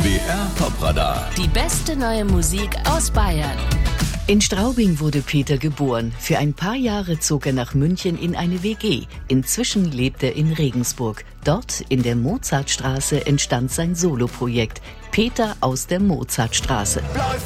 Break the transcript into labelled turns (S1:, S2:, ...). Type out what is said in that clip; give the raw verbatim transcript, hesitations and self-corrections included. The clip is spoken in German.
S1: B R Top-Radar.
S2: Die beste neue Musik aus Bayern.
S3: In Straubing wurde Peter geboren. Für ein paar Jahre zog er nach München in eine W G. Inzwischen lebt er in Regensburg. Dort, in der Mozartstraße, entstand sein Soloprojekt Peter aus der Mozartstraße.